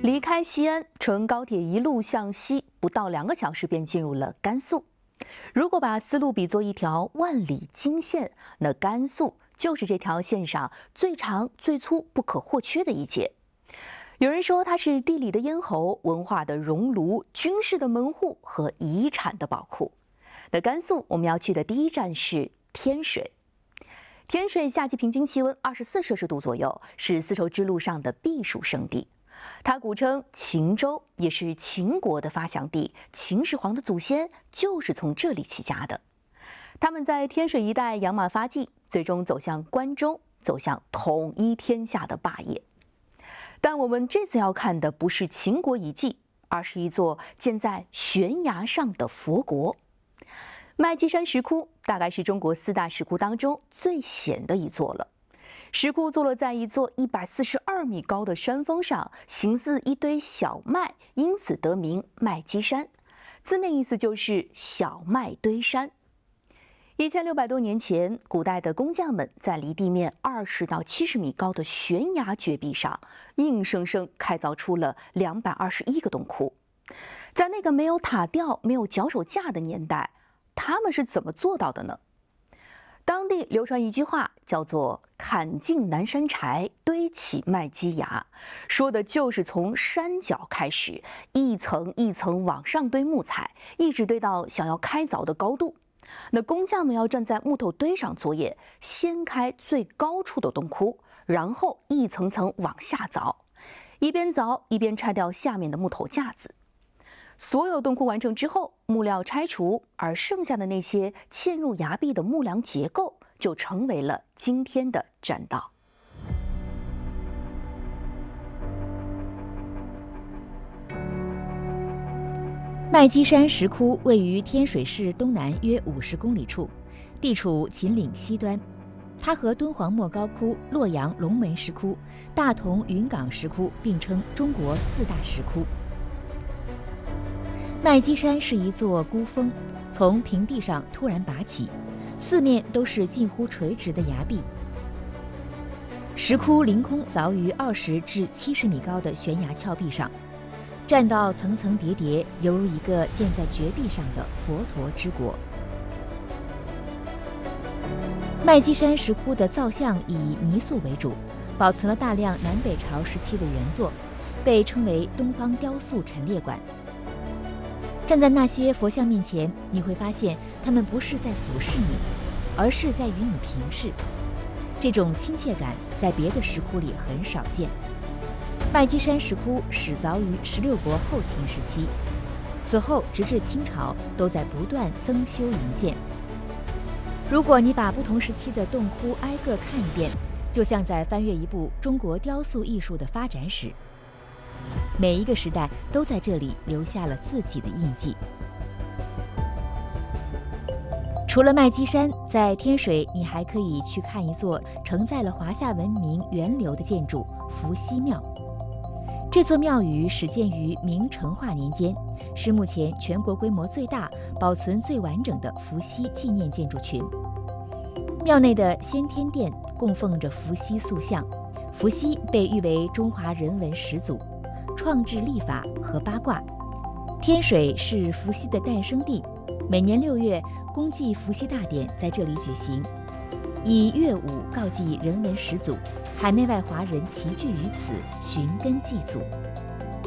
离开西安，乘高铁一路向西，不到2个小时便进入了甘肃。如果把丝路比作一条万里金线，那甘肃就是这条线上最长、最粗、不可或缺的一节。有人说它是地理的咽喉、文化的熔炉、军事的门户和遗产的宝库。那甘肃我们要去的第一站是天水。天水夏季平均气温24摄氏度左右，是丝绸之路上的避暑胜地。它古称秦州，也是秦国的发祥地。秦始皇的祖先就是从这里起家的。他们在天水一带养马发迹，最终走向关中，走向统一天下的霸业。但我们这次要看的不是秦国遗迹，而是一座建在悬崖上的佛国。麦积山石窟大概是中国4大石窟当中最显的一座了。石窟坐落在一座142米高的山峰上，形似一堆小麦，因此得名麦积山。字面意思就是小麦堆山。1600多年前，古代的工匠们在离地面20到70米高的悬崖绝壁上，硬生生开凿出了221个洞窟。在那个没有塔吊、没有脚手架的年代，他们是怎么做到的呢？当地流传一句话，叫做“砍尽南山柴，堆起麦积崖”，说的就是从山脚开始，一层一层往上堆木材，一直堆到想要开凿的高度。那工匠们要站在木头堆上作业，先开最高处的洞窟，然后一层层往下凿，一边凿一边拆掉下面的木头架子。所有洞窟完成之后，木料拆除，而剩下的那些嵌入崖壁的木梁结构就成为了今天的栈道。 麦积山石窟位于天水市东南约50公里处，地处秦岭西端。它和敦煌莫高窟、洛阳龙门石窟、大同云冈石窟并称中国4大石窟。麦积山是一座孤峰，从平地上突然拔起，四面都是近乎垂直的崖壁。石窟凌空凿于20至70米高的悬崖峭壁上，栈道层层叠叠，犹如一个建在绝壁上的佛陀之国。麦积山石窟的造像以泥塑为主，保存了大量南北朝时期的原作，被称为东方雕塑陈列馆。站在那些佛像面前，你会发现他们不是在俯视你，而是在与你平视。这种亲切感在别的石窟里很少见。麦积山石窟始凿于16国后秦时期，此后直至清朝都在不断增修营建。如果你把不同时期的洞窟挨个看一遍，就像在翻阅一部中国雕塑艺术的发展史。每一个时代都在这里留下了自己的印记。除了麦积山，在天水你还可以去看一座承载了华夏文明源流的建筑伏羲庙。这座庙宇始建于明成化年间，是目前全国规模最大、保存最完整的伏羲纪念建筑群。庙内的先天殿供奉着伏羲塑像，伏羲被誉为中华人文始祖，创制历法和八卦。天水是伏羲的诞生地，每年6月，公祭伏羲大典在这里举行，以乐舞告祭人文始祖，海内外华人齐聚于此，寻根祭祖。